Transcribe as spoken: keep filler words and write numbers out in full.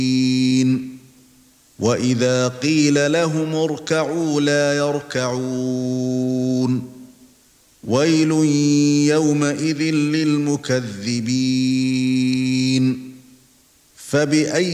وَإِذَا قِيلَ لَهُمُ ارْكَعُوا لَا يَرْكَعُونَ وَيْلٌ يَوْمَئِذٍ لِلْمُكَذِّبِينَ فَبِأَيِّ